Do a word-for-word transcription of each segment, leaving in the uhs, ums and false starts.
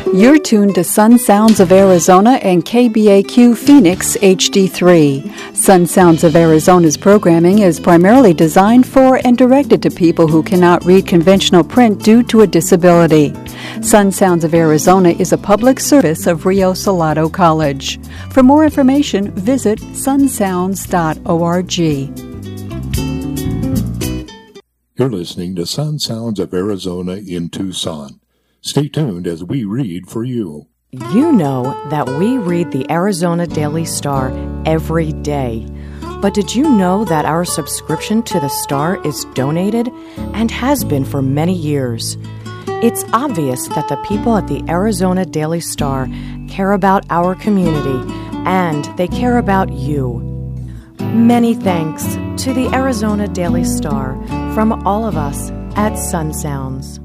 You're tuned to Sun Sounds of Arizona and K B A Q Phoenix H D three. Sun Sounds of Arizona's programming is primarily designed for and directed to people who cannot read conventional print due to a disability. Sun Sounds of Arizona is a public service of Rio Salado College. For more information, visit sun sounds dot org. You're listening to Sun Sounds of Arizona in Tucson. Stay tuned as we read for you. You know that we read the Arizona Daily Star every day. But did you know that our subscription to the Star is donated and has been for many years? It's obvious that the people at the Arizona Daily Star care about our community and they care about you. Many thanks to the Arizona Daily Star from all of us at Sun Sounds.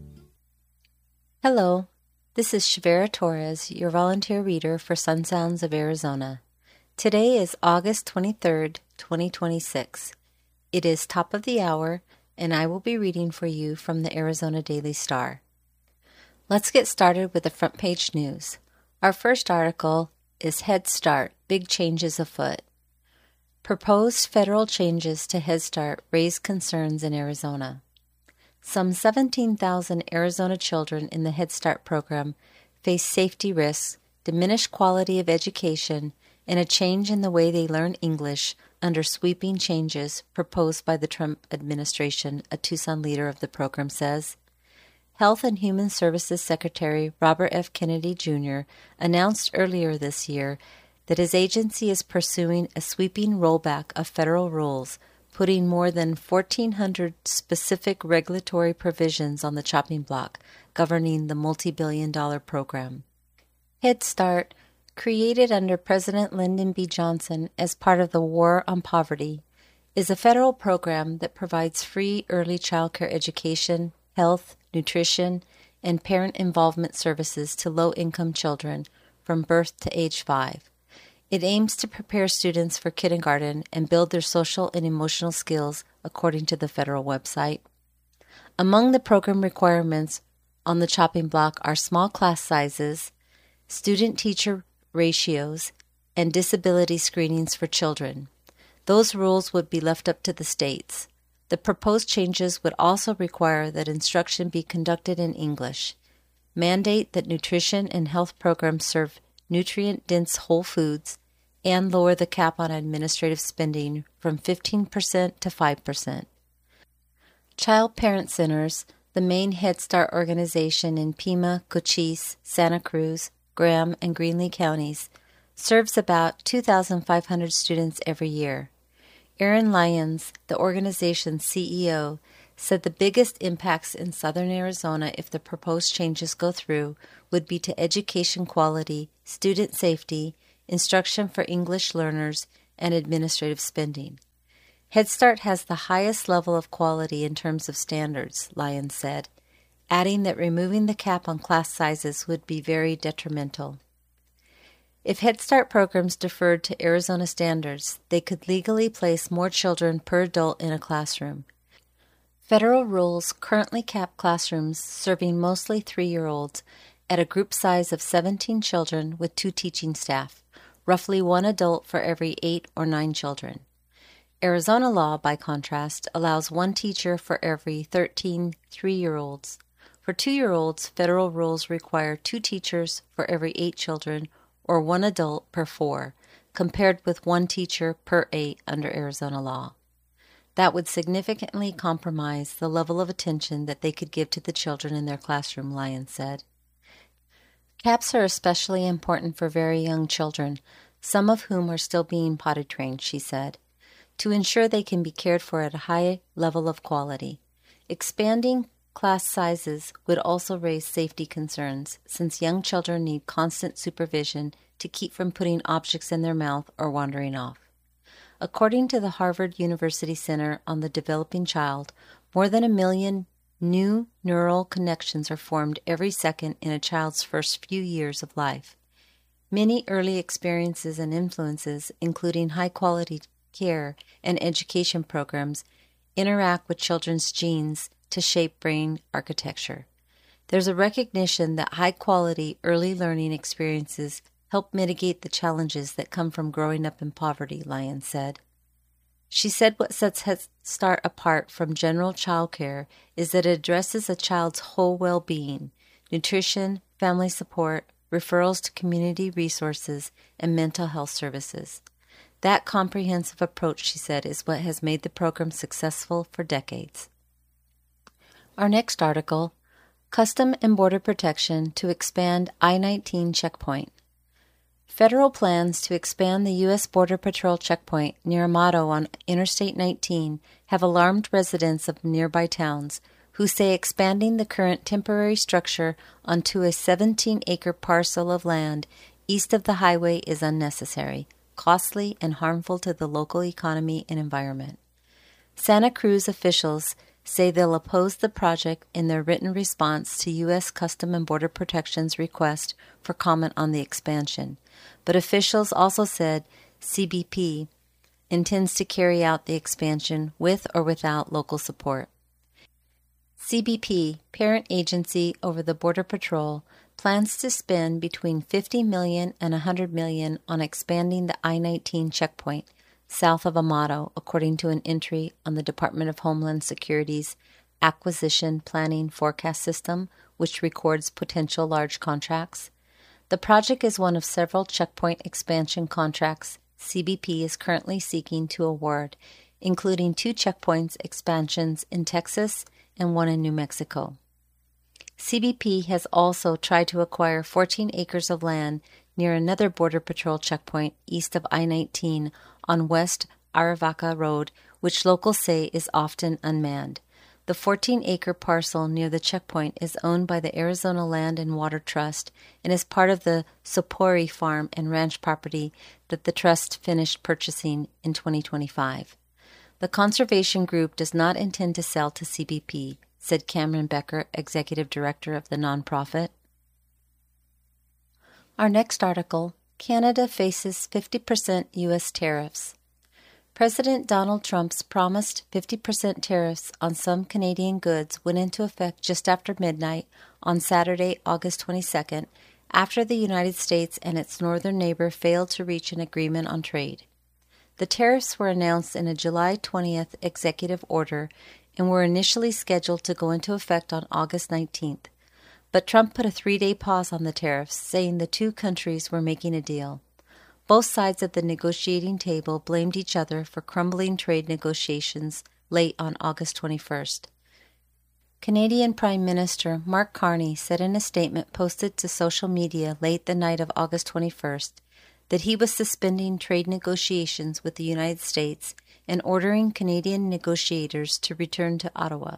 Hello, this is Shavera Torres, your volunteer reader for Sun Sounds of Arizona. Today is August twenty-third, twenty twenty-six. It is top of the hour, and I will be reading for you from the Arizona Daily Star. Let's get started with the front page news. Our first article is Head Start, Big Changes Afoot. Proposed federal changes to Head Start raise concerns in Arizona. Some seventeen thousand Arizona children in the Head Start program face safety risks, diminished quality of education, and a change in the way they learn English under sweeping changes proposed by the Trump administration, a Tucson leader of the program says. Health and Human Services Secretary Robert F. Kennedy Junior announced earlier this year that his agency is pursuing a sweeping rollback of federal rules, putting more than fourteen hundred specific regulatory provisions on the chopping block governing the multi-billion dollar program. Head Start, created under President Lyndon B. Johnson as part of the War on Poverty, is a federal program that provides free early child care education, health, nutrition, and parent involvement services to low-income children from birth to age five. It aims to prepare students for kindergarten and build their social and emotional skills, according to the federal website. Among the program requirements on the chopping block are small class sizes, student-teacher ratios, and disability screenings for children. Those rules would be left up to the states. The proposed changes would also require that instruction be conducted in English, mandate that nutrition and health programs serve nutrient-dense whole foods, and lower the cap on administrative spending from fifteen percent to five percent. Child Parent Centers, the main Head Start organization in Pima, Cochise, Santa Cruz, Graham, and Greenlee counties, serves about two thousand five hundred students every year. Aaron Lyons, the organization's C E O, said the biggest impacts in southern Arizona if the proposed changes go through would be to education quality, student safety, instruction for English learners, and administrative spending. Head Start has the highest level of quality in terms of standards, Lyons said, adding that removing the cap on class sizes would be very detrimental. If Head Start programs deferred to Arizona standards, they could legally place more children per adult in a classroom. Federal rules currently cap classrooms serving mostly three-year-olds at a group size of seventeen children with two teaching staff, roughly one adult for every eight or nine children. Arizona law, by contrast, allows one teacher for every thirteen three-year-olds. For two-year-olds, federal rules require two teachers for every eight children or one adult per four, compared with one teacher per eight under Arizona law. That would significantly compromise the level of attention that they could give to the children in their classroom, Lyons said. Caps are especially important for very young children, some of whom are still being potty trained, she said, to ensure they can be cared for at a high level of quality. Expanding class sizes would also raise safety concerns, since young children need constant supervision to keep from putting objects in their mouth or wandering off. According to the Harvard University Center on the Developing Child, more than a million new neural connections are formed every second in a child's first few years of life. Many early experiences and influences, including high-quality care and education programs, interact with children's genes to shape brain architecture. There's a recognition that high-quality early learning experiences help mitigate the challenges that come from growing up in poverty, Lyons said. She said what sets Head Start apart from general child care is that it addresses a child's whole well-being, nutrition, family support, referrals to community resources, and mental health services. That comprehensive approach, she said, is what has made the program successful for decades. Our next article, Custom and Border Protection to Expand I nineteen Checkpoint. Federal plans to expand the U S Border Patrol checkpoint near Amato on Interstate nineteen have alarmed residents of nearby towns who say expanding the current temporary structure onto a seventeen-acre parcel of land east of the highway is unnecessary, costly, and harmful to the local economy and environment. Santa Cruz officials say they'll oppose the project in their written response to U S Custom and Border Protection's request for comment on the expansion. But officials also said C B P intends to carry out the expansion with or without local support. C B P, parent agency over the Border Patrol, plans to spend between fifty million dollars and one hundred million dollars on expanding the I nineteen checkpoint south of Amato, according to an entry on the Department of Homeland Security's Acquisition Planning Forecast System, which records potential large contracts. The project is one of several checkpoint expansion contracts C B P is currently seeking to award, including two checkpoints expansions in Texas and one in New Mexico. C B P has also tried to acquire fourteen acres of land near another Border Patrol checkpoint east of I nineteen on West Arivaca Road, which locals say is often unmanned. The fourteen-acre parcel near the checkpoint is owned by the Arizona Land and Water Trust and is part of the Sopori farm and ranch property that the trust finished purchasing in twenty twenty-five. The conservation group does not intend to sell to C B P, said Cameron Becker, executive director of the nonprofit. Our next article, Canada faces fifty percent U S tariffs. President Donald Trump's promised fifty percent tariffs on some Canadian goods went into effect just after midnight on Saturday, August twenty-second, after the United States and its northern neighbor failed to reach an agreement on trade. The tariffs were announced in a July twentieth executive order and were initially scheduled to go into effect on August nineteenth. But Trump put a three-day pause on the tariffs, saying the two countries were making a deal. Both sides of the negotiating table blamed each other for crumbling trade negotiations late on August twenty-first. Canadian Prime Minister Mark Carney said in a statement posted to social media late the night of August twenty-first that he was suspending trade negotiations with the United States and ordering Canadian negotiators to return to Ottawa.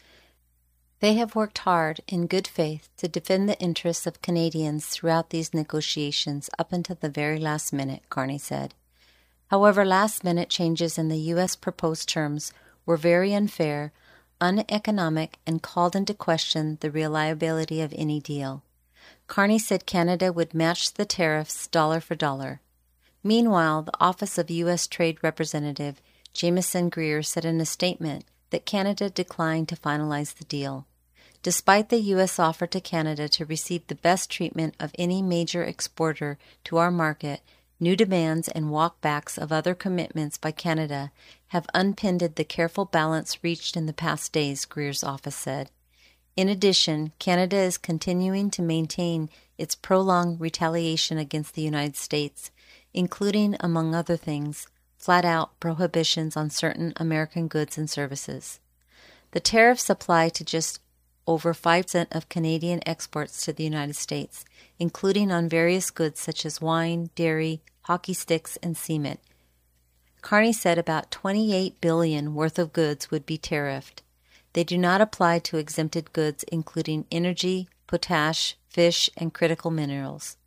They have worked hard in good faith to defend the interests of Canadians throughout these negotiations up until the very last minute, Carney said. However, last-minute changes in the U S proposed terms were very unfair, uneconomic, and called into question the reliability of any deal. Carney said Canada would match the tariffs dollar for dollar. Meanwhile, the Office of U S Trade Representative Jameson Greer said in a statement that Canada declined to finalize the deal. Despite the U S offer to Canada to receive the best treatment of any major exporter to our market, new demands and walkbacks of other commitments by Canada have unpinned the careful balance reached in the past days, Greer's office said. In addition, Canada is continuing to maintain its prolonged retaliation against the United States, including, among other things, flat-out prohibitions on certain American goods and services. The tariffs apply to just over five percent of Canadian exports to the United States, including on various goods such as wine, dairy, hockey sticks, and cement. Carney said about twenty-eight billion dollars worth of goods would be tariffed. They do not apply to exempted goods including energy, potash, fish, and critical minerals.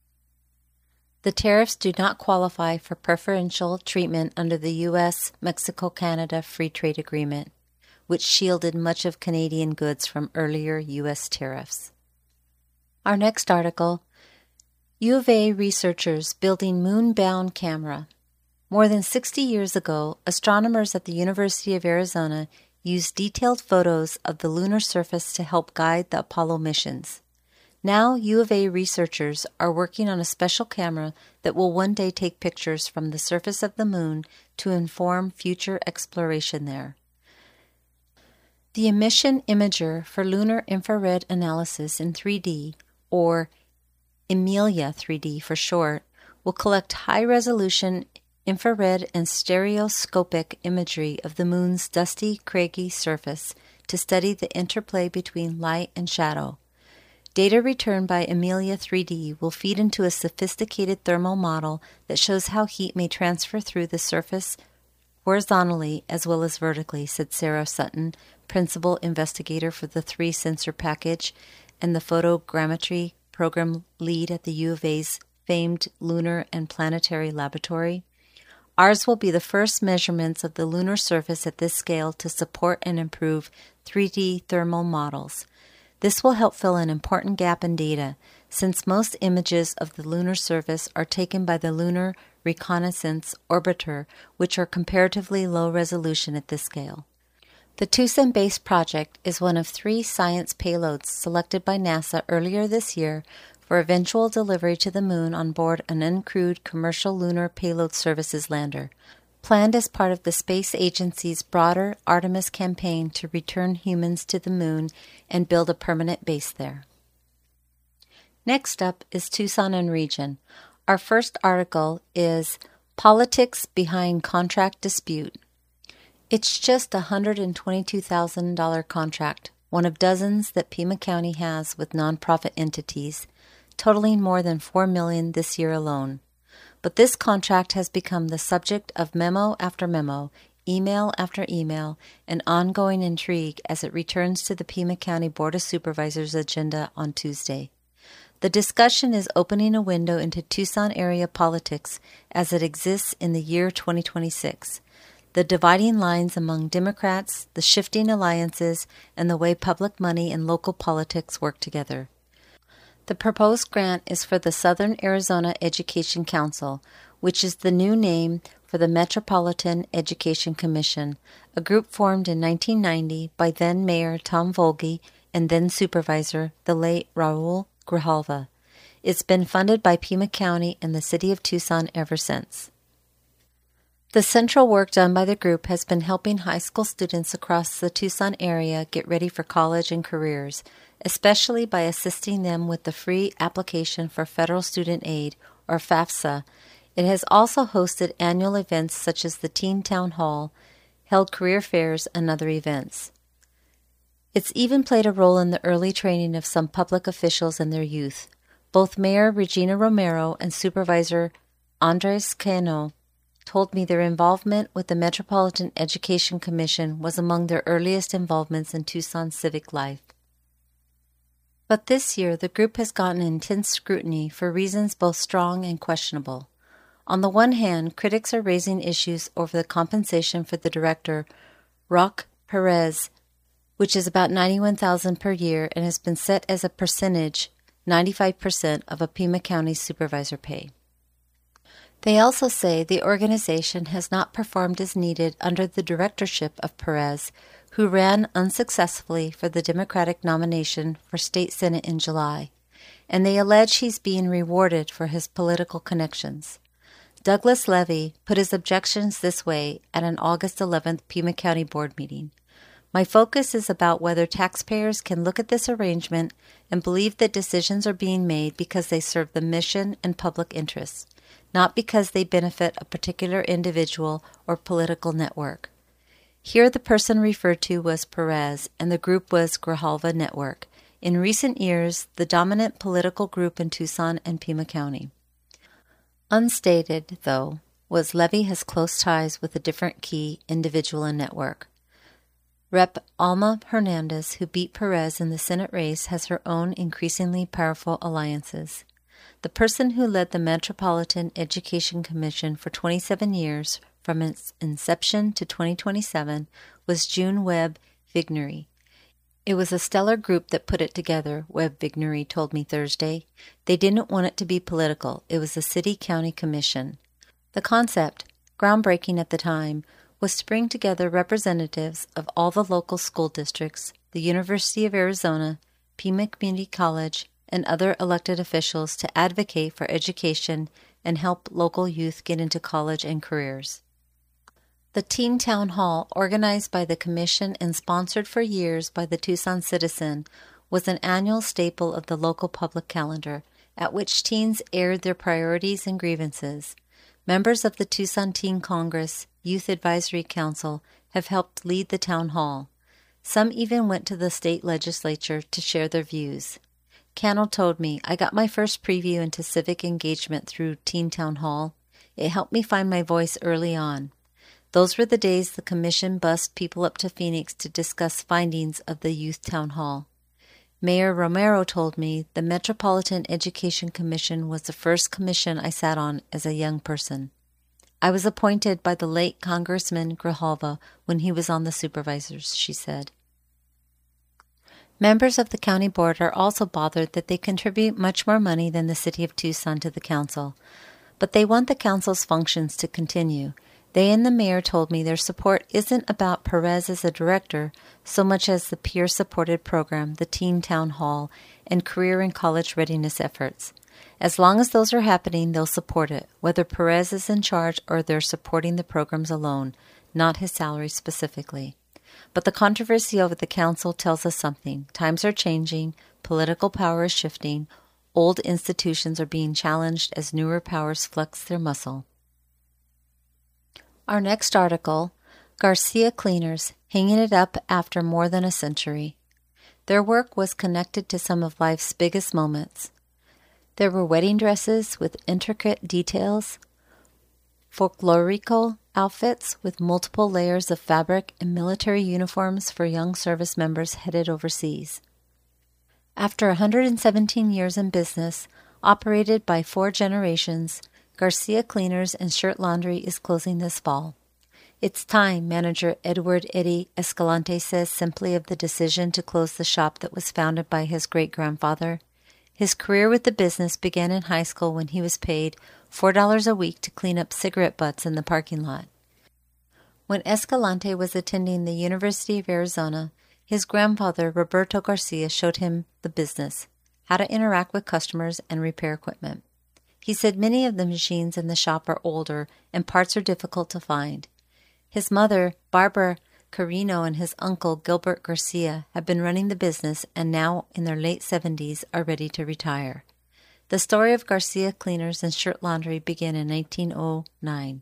The tariffs do not qualify for preferential treatment under the U S Mexico-Canada Free Trade Agreement, which shielded much of Canadian goods from earlier U S tariffs. Our next article, U of A researchers building moon-bound camera. More than sixty years ago, astronomers at the University of Arizona used detailed photos of the lunar surface to help guide the Apollo missions. Now, U of A researchers are working on a special camera that will one day take pictures from the surface of the moon to inform future exploration there. The Emission Imager for Lunar Infrared Analysis in three D, or EMILIA three D for short, will collect high-resolution infrared and stereoscopic imagery of the moon's dusty, craggy surface to study the interplay between light and shadow. Data returned by EMILIA three D will feed into a sophisticated thermal model that shows how heat may transfer through the surface horizontally as well as vertically, said Sarah Sutton, principal investigator for the three sensor package and the photogrammetry program lead at the U of A's famed Lunar and Planetary Laboratory. Ours will be the first measurements of the lunar surface at this scale to support and improve three D thermal models. This will help fill an important gap in data, since most images of the lunar surface are taken by the Lunar Reconnaissance Orbiter, which are comparatively low resolution at this scale. The Tucson-based project is one of three science payloads selected by NASA earlier this year for eventual delivery to the moon on board an uncrewed commercial lunar payload services lander, planned as part of the space agency's broader Artemis campaign to return humans to the moon and build a permanent base there. Next up is Tucson and Region. Our first article is Politics Behind Contract Dispute. It's just a one hundred twenty-two thousand dollars contract, one of dozens that Pima County has with nonprofit entities, totaling more than four million dollars this year alone. But this contract has become the subject of memo after memo, email after email, and ongoing intrigue as it returns to the Pima County Board of Supervisors' agenda on Tuesday. The discussion is opening a window into Tucson area politics as it exists in the year twenty twenty-six. The dividing lines among Democrats, the shifting alliances, and the way public money and local politics work together. The proposed grant is for the Southern Arizona Education Council, which is the new name for the Metropolitan Education Commission, a group formed in nineteen ninety by then-Mayor Tom Volge and then-Supervisor, the late Raul Grijalva. It's been funded by Pima County and the City of Tucson ever since. The central work done by the group has been helping high school students across the Tucson area get ready for college and careers, especially by assisting them with the free application for Federal Student Aid, or FAFSA. It has also hosted annual events such as the Teen Town Hall, held career fairs, and other events. It's even played a role in the early training of some public officials and their youth. Both Mayor Regina Romero and Supervisor Andres Cano told me their involvement with the Metropolitan Education Commission was among their earliest involvements in Tucson civic life. But this year, the group has gotten intense scrutiny for reasons both strong and questionable. On the one hand, critics are raising issues over the compensation for the director, Roque Perez, which is about ninety-one thousand dollars per year and has been set as a percentage, ninety-five percent of a Pima County supervisor pay. They also say the organization has not performed as needed under the directorship of Perez, who ran unsuccessfully for the Democratic nomination for state senate in July, and they allege he's being rewarded for his political connections. Douglas Levy put his objections this way at an August eleventh Pima County Board meeting. My focus is about whether taxpayers can look at this arrangement and believe that decisions are being made because they serve the mission and public interests, not because they benefit a particular individual or political network. Here the person referred to was Perez, and the group was Grijalva Network, in recent years the dominant political group in Tucson and Pima County. Unstated, though, was Levy has close ties with a different key individual and network. Representative Alma Hernandez, who beat Perez in the Senate race, has her own increasingly powerful alliances. The person who led the Metropolitan Education Commission for twenty-seven years, from its inception to twenty twenty-seven, was June Webb Vignery. It was a stellar group that put it together, Webb Vignery told me Thursday. They didn't want it to be political. It was a city-county commission. The concept, groundbreaking at the time, was to bring together representatives of all the local school districts, the University of Arizona, Pima Community College, and other elected officials to advocate for education and help local youth get into college and careers. The Teen Town Hall, organized by the Commission and sponsored for years by the Tucson Citizen, was an annual staple of the local public calendar, at which teens aired their priorities and grievances. Members of the Tucson Teen Congress Youth Advisory Council have helped lead the town hall. Some even went to the state legislature to share their views. Cannell told me, "I got my first preview into civic engagement through Teen Town Hall. It helped me find my voice early on. Those were the days the commission bussed people up to Phoenix to discuss findings of the Youth Town Hall." Mayor Romero told me the Metropolitan Education Commission was the first commission I sat on as a young person. I was appointed by the late Congressman Grijalva when he was on the supervisors, she said. Members of the county board are also bothered that they contribute much more money than the city of Tucson to the council, but they want the council's functions to continue. They and the mayor told me their support isn't about Perez as a director so much as the peer-supported program, the Teen Town Hall, and career and college readiness efforts. As long as those are happening, they'll support it, whether Perez is in charge or they're supporting the programs alone, not his salary specifically. But the controversy over the council tells us something. Times are changing, political power is shifting, old institutions are being challenged as newer powers flex their muscle. Our next article, Garcia Cleaners, hanging it up after more than a century. Their work was connected to some of life's biggest moments. There were wedding dresses with intricate details, folklorico outfits with multiple layers of fabric, and military uniforms for young service members headed overseas. After one hundred seventeen years in business, operated by four generations, Garcia Cleaners and Shirt Laundry is closing this fall. It's time, manager Edward Eddie Escalante says simply of the decision to close the shop that was founded by his great-grandfather. His career with the business began in high school when he was paid four dollars a week to clean up cigarette butts in the parking lot. When Escalante was attending the University of Arizona, his grandfather, Roberto Garcia, showed him the business, how to interact with customers and repair equipment. He said many of the machines in the shop are older and parts are difficult to find. His mother, Barbara Carino, and his uncle, Gilbert Garcia, have been running the business and now in their late seventies are ready to retire. The story of Garcia Cleaners and Shirt Laundry began in nineteen oh nine.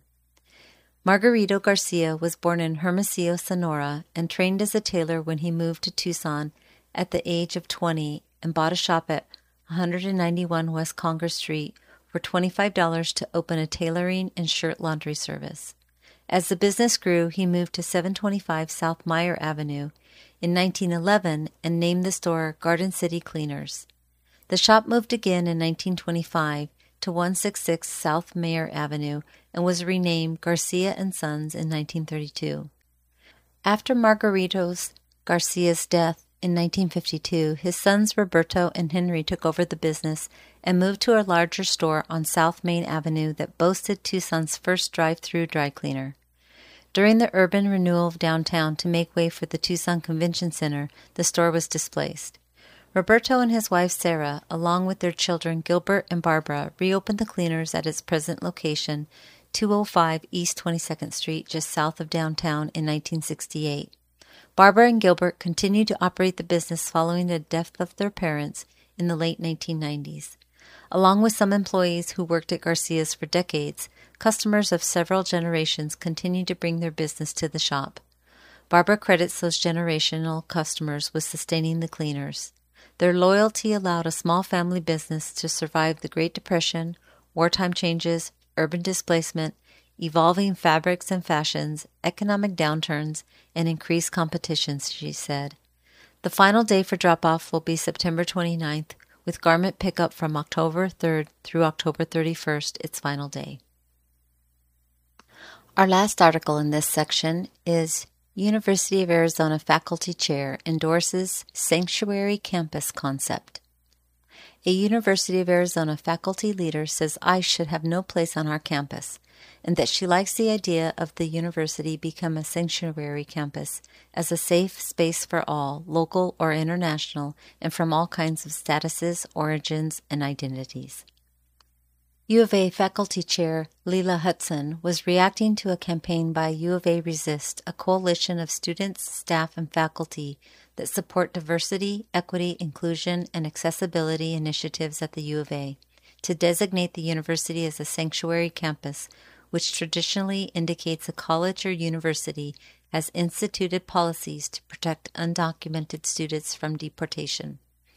Margarito Garcia was born in Hermosillo, Sonora, and trained as a tailor when he moved to Tucson at the age of twenty and bought a shop at one ninety-one West Congress Street for twenty-five dollars to open a tailoring and shirt laundry service. As the business grew, he moved to seven twenty-five South Meyer Avenue in nineteen eleven and named the store Garden City Cleaners. The shop moved again in nineteen twenty-five to one sixty-six South Meyer Avenue and was renamed Garcia and Sons in nineteen thirty-two. After Margarito's Garcia's death in nineteen fifty-two, his sons Roberto and Henry took over the business and moved to a larger store on South Main Avenue that boasted Tucson's first drive-through dry cleaner. During the urban renewal of downtown to make way for the Tucson Convention Center, the store was displaced. Roberto and his wife Sarah, along with their children Gilbert and Barbara, reopened the Cleaners at its present location, two oh five East twenty-second Street, just south of downtown, in nineteen sixty-eight. Barbara and Gilbert continued to operate the business following the death of their parents in the late nineteen nineties. Along with some employees who worked at Garcia's for decades, customers of several generations continued to bring their business to the shop. Barbara credits those generational customers with sustaining the Cleaners. Their loyalty allowed a small family business to survive the Great Depression, wartime changes, urban displacement, evolving fabrics and fashions, economic downturns, and increased competitions, she said. The final day for drop-off will be September twenty-ninth, with garment pickup from October third through October thirty-first, its final day. Our last article in this section is University of Arizona Faculty Chair Endorses Sanctuary Campus Concept. A University of Arizona faculty leader says ICE should have no place on our campus. and that she likes the idea of the university become a sanctuary campus as a safe space for all, local or international, and from all kinds of statuses, origins, and identities. U of A faculty chair Leila Hudson was reacting to a campaign by U of A Resist, a coalition of students, staff, and faculty that support diversity, equity, inclusion, and accessibility initiatives at the U of A, to designate the university as a sanctuary campus, which traditionally indicates a college or university has instituted policies to protect undocumented students from deportation.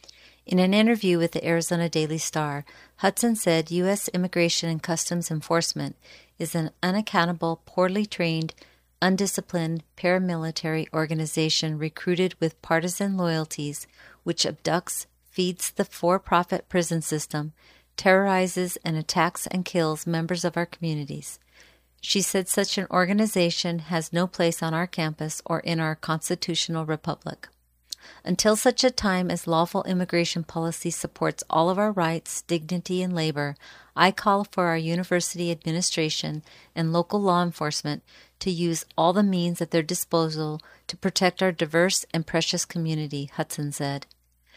In an interview with the Arizona Daily Star, Hudson said U S Immigration and Customs Enforcement is an unaccountable, poorly trained, undisciplined paramilitary organization recruited with partisan loyalties, which abducts, feeds the for-profit prison system, terrorizes and attacks and kills members of our communities. She said such an organization has no place on our campus or in our constitutional republic. Until such a time as lawful immigration policy supports all of our rights, dignity, and labor, I call for our university administration and local law enforcement to use all the means at their disposal to protect our diverse and precious community, Hudson said.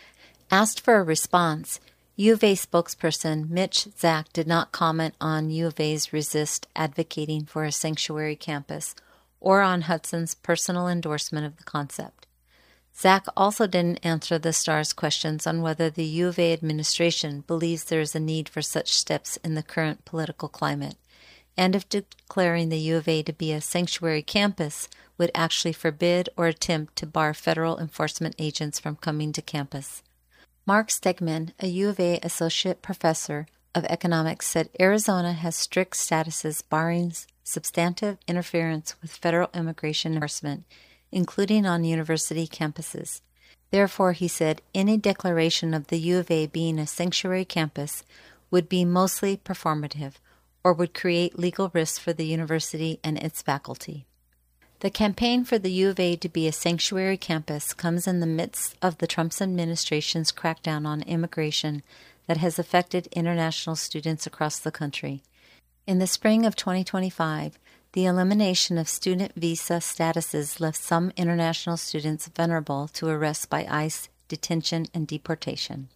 Asked for a response, U of A spokesperson Mitch Zach did not comment on U of A's Resist advocating for a sanctuary campus or on Hudson's personal endorsement of the concept. Zach also didn't answer the Star's questions on whether the U of A administration believes there is a need for such steps in the current political climate, and if declaring the U of A to be a sanctuary campus would actually forbid or attempt to bar federal enforcement agents from coming to campus. Mark Stegman, a U of A associate professor of economics, said Arizona has strict statuses barring substantive interference with federal immigration enforcement, including on university campuses. Therefore, he said, any declaration of the U of A being a sanctuary campus would be mostly performative or would create legal risks for the university and its faculty. The campaign for the U of A to be a sanctuary campus comes in the midst of the Trump administration's crackdown on immigration that has affected international students across the country. In the spring of twenty twenty-five, the elimination of student visa statuses left some international students vulnerable to arrest by ICE, detention, and deportation.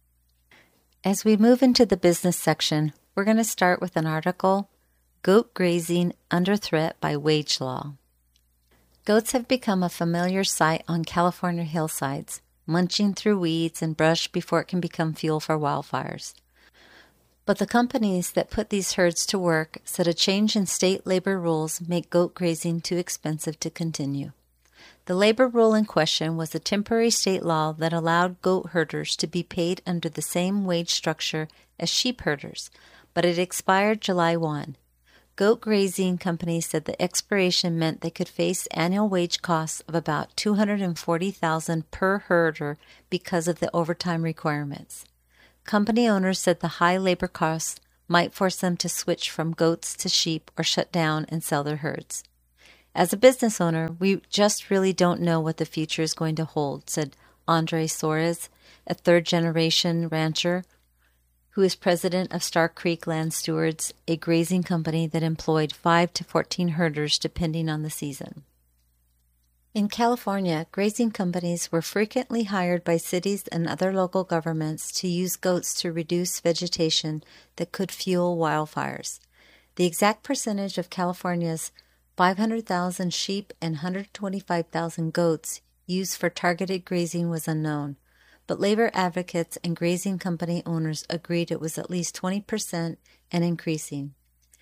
As we move into the business section, we're going to start with an article, Goat Grazing Under Threat by Wage Law. Goats have become a familiar sight on California hillsides, munching through weeds and brush before it can become fuel for wildfires. But the companies that put these herds to work said a change in state labor rules make goat grazing too expensive to continue. The labor rule in question was a temporary state law that allowed goat herders to be paid under the same wage structure as sheep herders, but it expired July first. Goat grazing companies said the expiration meant they could face annual wage costs of about two hundred forty thousand dollars per herder because of the overtime requirements. Company owners said the high labor costs might force them to switch from goats to sheep or shut down and sell their herds. As a business owner, we just really don't know what the future is going to hold, said Andre Soares, a third-generation rancher who is president of Star Creek Land Stewards, a grazing company that employed five to fourteen herders depending on the season. In California, grazing companies were frequently hired by cities and other local governments to use goats to reduce vegetation that could fuel wildfires. The exact percentage of California's five hundred thousand sheep and one hundred twenty-five thousand goats used for targeted grazing was unknown, but labor advocates and grazing company owners agreed it was at least twenty percent and increasing.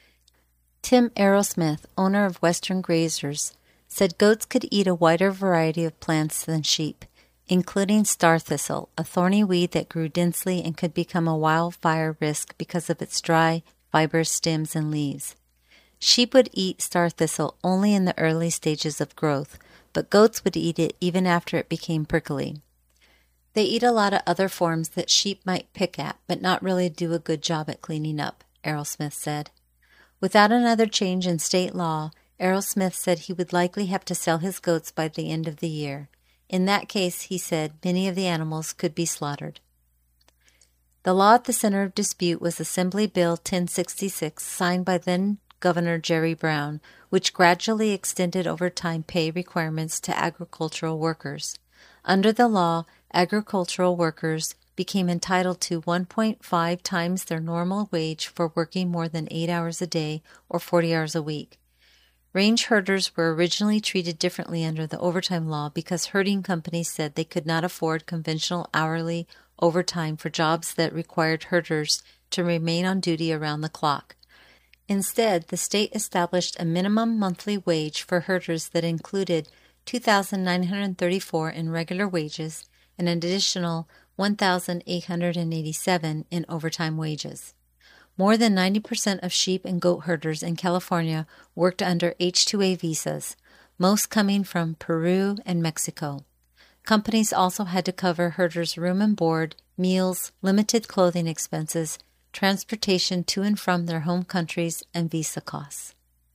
Tim Arrowsmith, owner of Western Grazers, said goats could eat a wider variety of plants than sheep, including star thistle, a thorny weed that grew densely and could become a wildfire risk because of its dry, fibrous stems and leaves. Sheep would eat star thistle only in the early stages of growth, but goats would eat it even after it became prickly. They eat a lot of other forms that sheep might pick at, but not really do a good job at cleaning up, Arrowsmith said. Without another change in state law, Arrowsmith said he would likely have to sell his goats by the end of the year. In that case, he said, many of the animals could be slaughtered. The law at the center of dispute was Assembly Bill ten sixty-six, signed by then Governor Jerry Brown, which gradually extended overtime pay requirements to agricultural workers. Under the law, agricultural workers became entitled to one point five times their normal wage for working more than eight hours a day or forty hours a week. Range herders were originally treated differently under the overtime law because herding companies said they could not afford conventional hourly overtime for jobs that required herders to remain on duty around the clock. Instead, the state established a minimum monthly wage for herders that included two thousand nine hundred thirty-four dollars in regular wages and an additional one thousand eight hundred eighty-seven dollars in overtime wages. More than ninety percent of sheep and goat herders in California worked under H two A visas, most coming from Peru and Mexico. Companies also had to cover herders' room and board, meals, limited clothing expenses, transportation to and from their home countries, and visa costs.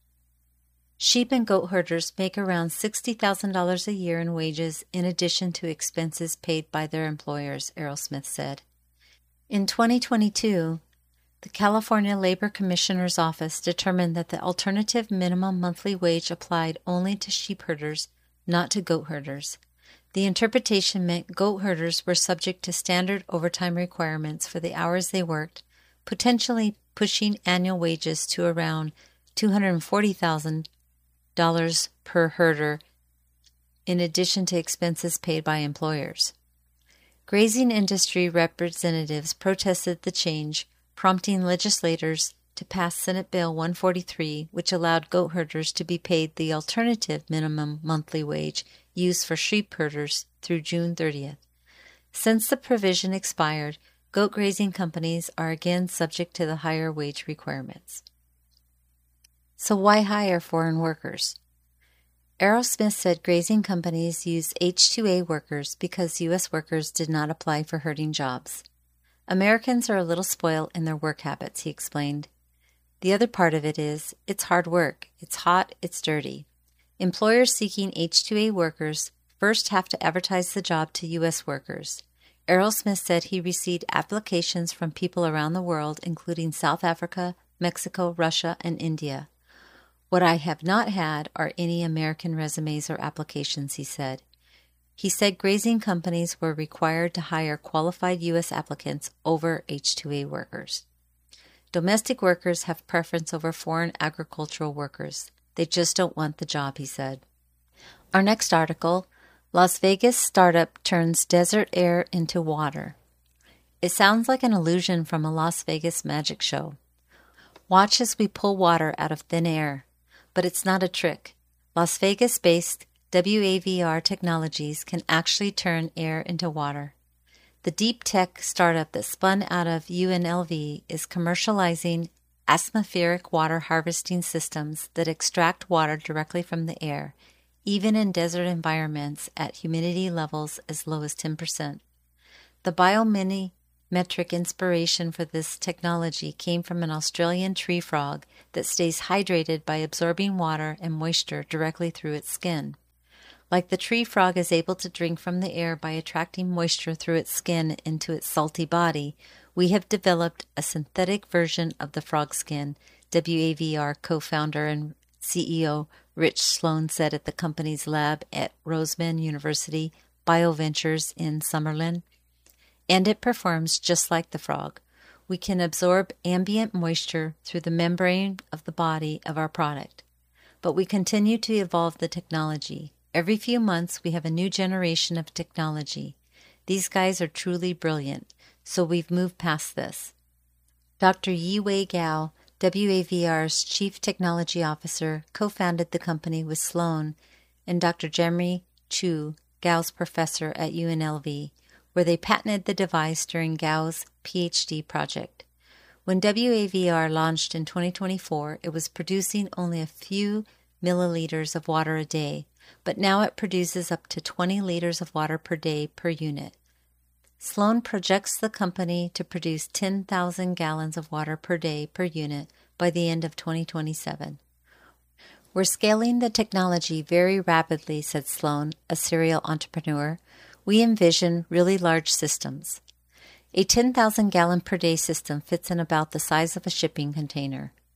Sheep and goat herders make around sixty thousand dollars a year in wages in addition to expenses paid by their employers, Arrowsmith said. In twenty twenty-two, the California Labor Commissioner's Office determined that the alternative minimum monthly wage applied only to sheep herders, not to goat herders. The interpretation meant goat herders were subject to standard overtime requirements for the hours they worked, potentially pushing annual wages to around two hundred forty thousand dollars per herder, in addition to expenses paid by employers. Grazing industry representatives protested the change, prompting legislators to pass Senate Bill one forty-three, which allowed goat herders to be paid the alternative minimum monthly wage used for sheep herders through June thirtieth. Since the provision expired, goat grazing companies are again subject to the higher wage requirements. So why hire foreign workers? Arrowsmith said grazing companies used H two A workers because U S workers did not apply for herding jobs. Americans are a little spoiled in their work habits, he explained. The other part of it is, it's hard work, it's hot, it's dirty. Employers seeking H two A workers first have to advertise the job to U S workers. Arrowsmith said he received applications from people around the world, including South Africa, Mexico, Russia, and India. What I have not had are any American resumes or applications, he said. He said grazing companies were required to hire qualified U S applicants over H two A workers. Domestic workers have preference over foreign agricultural workers. They just don't want the job, he said. Our next article, Las Vegas startup turns desert air into water. It sounds like an illusion from a Las Vegas magic show. Watch as we pull water out of thin air. But it's not a trick. Las Vegas-based W A V R Technologies can actually turn air into water. The deep tech startup that spun out of U N L V is commercializing atmospheric water harvesting systems that extract water directly from the air, even in desert environments at humidity levels as low as ten percent. The biomimicry inspiration for this technology came from an Australian tree frog that stays hydrated by absorbing water and moisture directly through its skin. Like the tree frog is able to drink from the air by attracting moisture through its skin into its salty body, we have developed a synthetic version of the frog skin, W A V R co-founder and C E O Rich Sloan said at the company's lab at Roseman University BioVentures in Summerlin. And it performs just like the frog. We can absorb ambient moisture through the membrane of the body of our product. But we continue to evolve the technology. Every few months, we have a new generation of technology. These guys are truly brilliant, so we've moved past this. Doctor Yi-Wei Gao, W A V R's Chief Technology Officer, co-founded the company with Sloan and Doctor Jeremy Chu, Gao's professor at U N L V, where they patented the device during Gao's PhD project. When W A V R launched in twenty twenty-four, it was producing only a few milliliters of water a day, but now it produces up to twenty liters of water per day per unit. Sloan projects the company to produce ten thousand gallons of water per day per unit by the end of twenty twenty-seven. We're scaling the technology very rapidly, said Sloan, a serial entrepreneur. We envision really large systems. A ten thousand gallon per day system fits in about the size of a shipping container.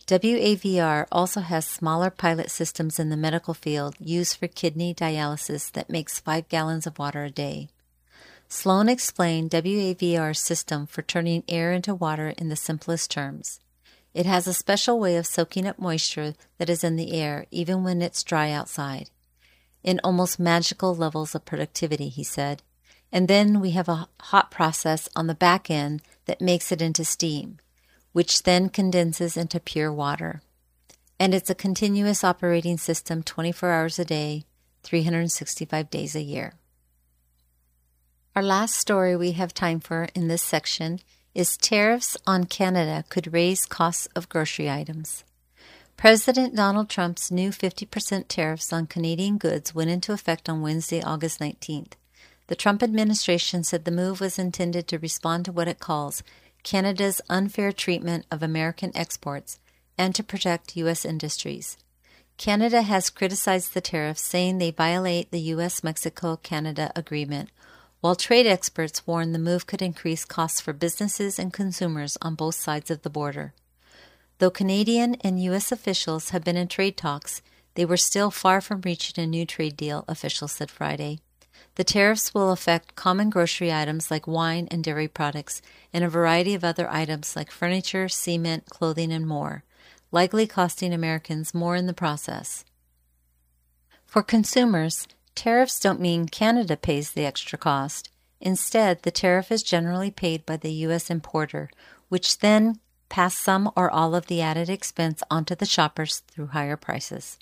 W A V R also has smaller pilot systems in the medical field used for kidney dialysis that makes five gallons of water a day. Sloan explained W A V R's system for turning air into water in the simplest terms. It has a special way of soaking up moisture that is in the air, even when it's dry outside, in almost magical levels of productivity, he said. And then we have a hot process on the back end that makes it into steam, which then condenses into pure water. And it's a continuous operating system twenty-four hours a day, three hundred sixty-five days a year. Our last story we have time for in this section is tariffs on Canada could raise costs of grocery items. President Donald Trump's new fifty percent tariffs on Canadian goods went into effect on Wednesday, August nineteenth. The Trump administration said the move was intended to respond to what it calls Canada's unfair treatment of American exports and to protect U S industries. Canada has criticized the tariffs, saying they violate the U S Mexico Canada agreement, while trade experts warn the move could increase costs for businesses and consumers on both sides of the border. Though Canadian and U S officials have been in trade talks, they were still far from reaching a new trade deal, officials said Friday. The tariffs will affect common grocery items like wine and dairy products and a variety of other items like furniture, cement, clothing, and more, likely costing Americans more in the process. For consumers, tariffs don't mean Canada pays the extra cost. Instead, the tariff is generally paid by the U S importer, which then pass some or all of the added expense onto the shoppers through higher prices.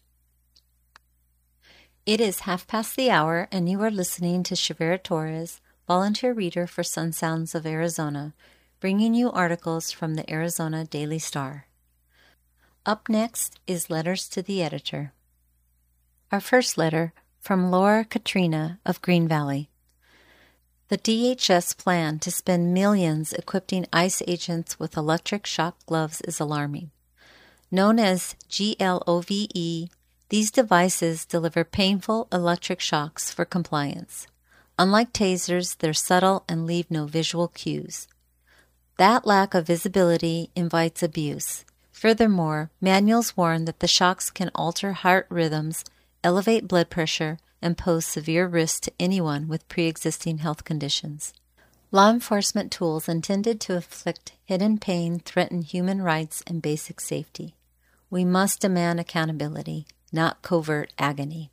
It is half past the hour, and you are listening to Shavera Torres, volunteer reader for Sun Sounds of Arizona, bringing you articles from the Arizona Daily Star. Up next is Letters to the Editor. Our first letter from Laura Katrina of Green Valley. The D H S plan to spend millions equipping ICE agents with electric shock gloves is alarming. Known as GLOVE, these devices deliver painful electric shocks for compliance. Unlike tasers, they're subtle and leave no visual cues. That lack of visibility invites abuse. Furthermore, manuals warn that the shocks can alter heart rhythms, elevate blood pressure, and pose severe risks to anyone with pre-existing health conditions. Law enforcement tools intended to inflict hidden pain threaten human rights and basic safety. We must demand accountability, not covert agony.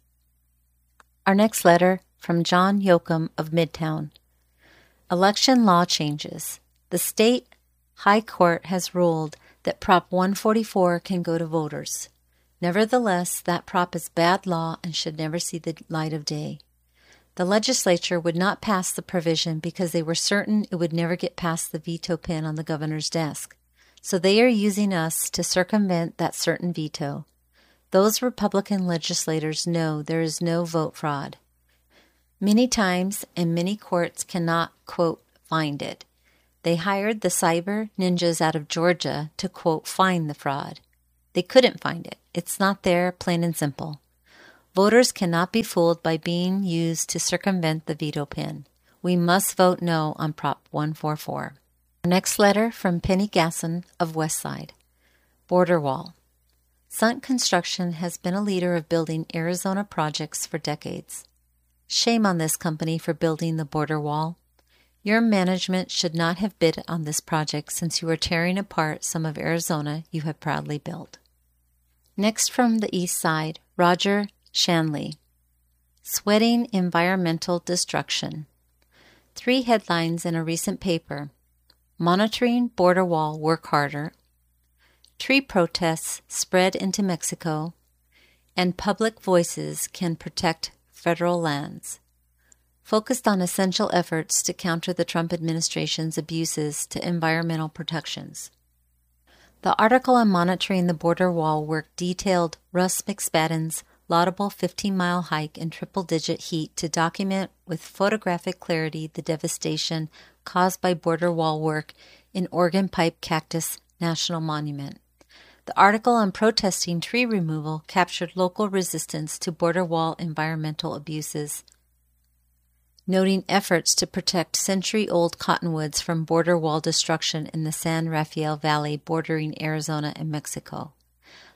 Our next letter from John Yoakum of Midtown. Election law changes. The state High Court has ruled that Prop one forty-four can go to voters. Nevertheless, that prop is bad law and should never see the light of day. The legislature would not pass the provision because they were certain it would never get past the veto pin on the governor's desk. So they are using us to circumvent that certain veto. Those Republican legislators know there is no vote fraud. Many times, and many courts cannot, quote, find it. They hired the cyber ninjas out of Georgia to, quote, find the fraud. They couldn't find it. It's not there, plain and simple. Voters cannot be fooled by being used to circumvent the veto pin. We must vote no on Prop one forty-four. Our next letter from Penny Gasson of Westside. Border Wall. Sunt Construction has been a leader of building Arizona projects for decades. Shame on this company for building the border wall. Your management should not have bid on this project since you are tearing apart some of Arizona you have proudly built. Next from the east side, Roger Shanley. Sweating environmental destruction. Three headlines in a recent paper. Monitoring border wall work harder. Tree protests spread into Mexico, and public voices can protect federal lands, focused on essential efforts to counter the Trump administration's abuses to environmental protections. The article on monitoring the border wall work detailed Russ McSpadden's laudable fifteen-mile hike in triple-digit heat to document with photographic clarity the devastation caused by border wall work in Organ Pipe Cactus National Monument. The article on protesting tree removal captured local resistance to border wall environmental abuses, noting efforts to protect century-old cottonwoods from border wall destruction in the San Rafael Valley bordering Arizona and Mexico.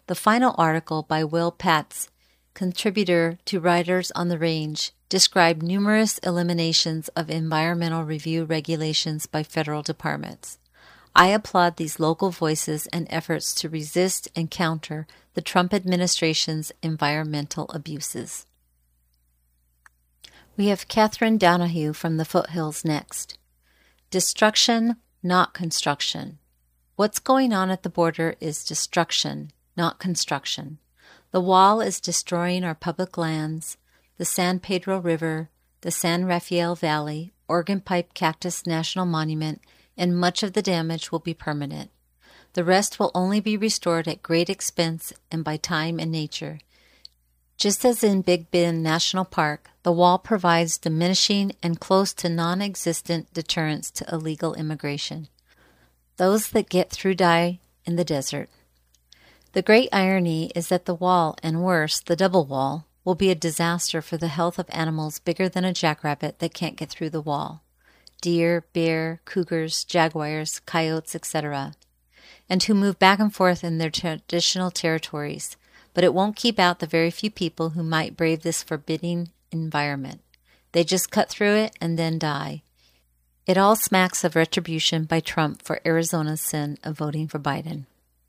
The final article by Will Patz, contributor to Writers on the Range, described numerous eliminations of environmental review regulations by federal departments. I applaud these local voices and efforts to resist and counter the Trump administration's environmental abuses. We have Catherine Donahue from the Foothills next. Destruction, not construction. What's going on at the border is destruction, not construction. The wall is destroying our public lands, the San Pedro River, the San Rafael Valley, Organ Pipe Cactus National Monument, and much of the damage will be permanent. The rest will only be restored at great expense and by time and nature. Just as in Big Bend National Park, the wall provides diminishing and close to non-existent deterrence to illegal immigration. Those that get through die in the desert. The great irony is that the wall, and worse, the double wall, will be a disaster for the health of animals bigger than a jackrabbit that can't get through the wall. Deer, bear, cougars, jaguars, coyotes, et cetera, and who move back and forth in their traditional territories, but it won't keep out the very few people who might brave this forbidding environment. They just cut through it and then die. It all smacks of retribution by Trump for Arizona's sin of voting for Biden.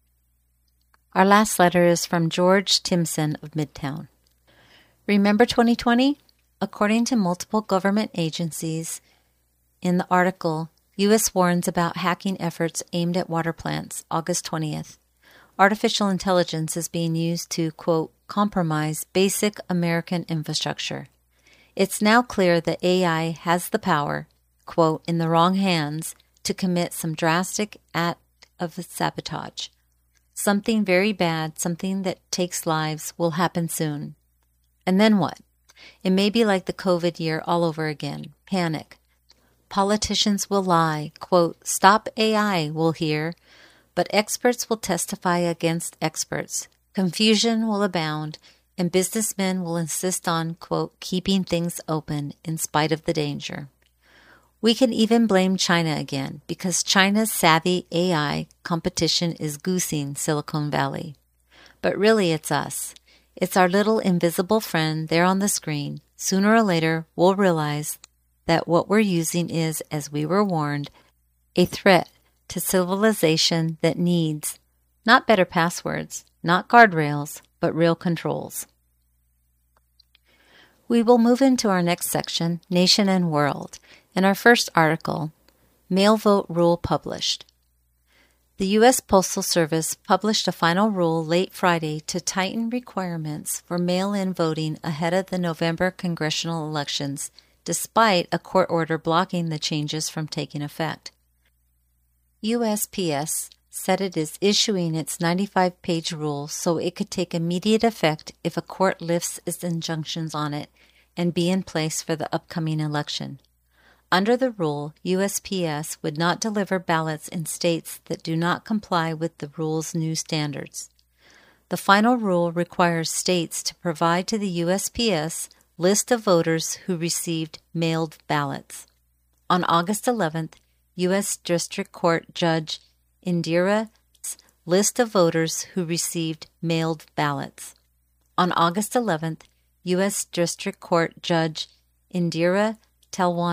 Our last letter is from George Timson of Midtown. Remember twenty twenty? According to multiple government agencies, in the article, U S warns about hacking efforts aimed at water plants, August twentieth. Artificial intelligence is being used to, quote, compromise basic American infrastructure. It's now clear that A I has the power, quote, in the wrong hands, to commit some drastic act of sabotage. Something very bad, something that takes lives, will happen soon. And then what? It may be like the COVID year all over again. Panic. Politicians will lie, quote, stop A I, we'll hear, but experts will testify against experts. Confusion will abound, and businessmen will insist on, quote, keeping things open in spite of the danger. We can even blame China again, because China's savvy A I competition is goosing Silicon Valley. But really it's us. It's our little invisible friend there on the screen. Sooner or later, we'll realize that what we're using is, as we were warned, a threat to civilization that needs not better passwords, not guardrails, but real controls. We will move into our next section, Nation and World. In our first article, Mail Vote Rule Published. The U S Postal Service published a final rule late Friday to tighten requirements for mail-in voting ahead of the November congressional elections, despite a court order blocking the changes from taking effect. U S P S said it is issuing its ninety-five page rule so it could take immediate effect if a court lifts its injunctions on it and be in place for the upcoming election. Under the rule, U S P S would not deliver ballots in states that do not comply with the rule's new standards. The final rule requires states to provide to the U S P S list of voters who received mailed ballots. On August eleventh, U S District Court Judge Indira's list of voters who received mailed ballots. On August eleventh, U S District Court Judge Indira Talwani